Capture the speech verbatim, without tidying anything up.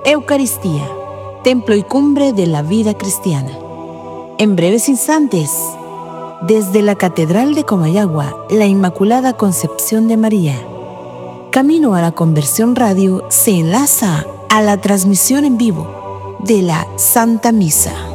Eucaristía, templo y cumbre de la vida cristiana. En breves instantes, desde la Catedral de Comayagua, la Inmaculada Concepción de María, Camino a la Conversión Radio se enlaza a la transmisión en vivo de la Santa Misa.